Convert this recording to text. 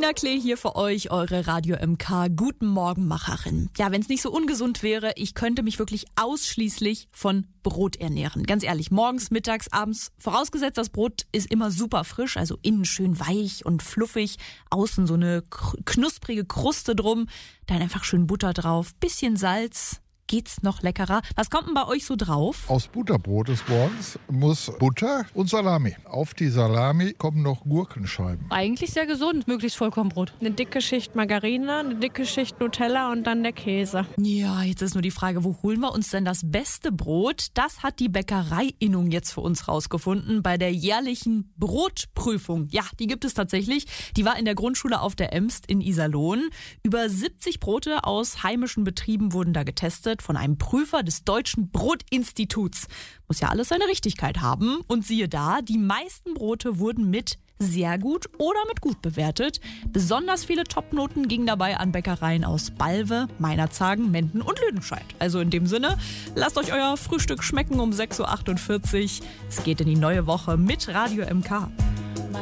Tina Klee hier für euch, eure Radio MK Guten Morgen Macherin. Ja, wenn es nicht so ungesund wäre, ich könnte mich wirklich ausschließlich von Brot ernähren. Ganz ehrlich, morgens, mittags, abends. Vorausgesetzt, das Brot ist immer super frisch, also innen schön weich und fluffig, außen so eine knusprige Kruste drum, dann einfach schön Butter drauf, bisschen Salz. Geht's noch leckerer? Was kommt denn bei euch so drauf? Aus Butterbrot des Morgens muss Butter und Salami. Auf die Salami kommen noch Gurkenscheiben. Eigentlich sehr gesund, möglichst Vollkornbrot. Eine dicke Schicht Margarine, eine dicke Schicht Nutella und dann der Käse. Ja, jetzt ist nur die Frage, wo holen wir uns denn das beste Brot? Das hat die Bäckereiinnung jetzt für uns rausgefunden bei der jährlichen Brotprüfung. Ja, die gibt es tatsächlich. Die war in der Grundschule auf der Emst in Iserlohn. Über 70 Brote aus heimischen Betrieben wurden da getestet von einem Prüfer des Deutschen Brotinstituts. Muss ja alles seine Richtigkeit haben. Und siehe da, die meisten Brote wurden mit sehr gut oder mit gut bewertet. Besonders viele Topnoten gingen dabei an Bäckereien aus Balve, Meinerzhagen, Menden und Lüdenscheid. Also in dem Sinne, lasst euch euer Frühstück schmecken um 6.48 Uhr. Es geht in die neue Woche mit Radio MK.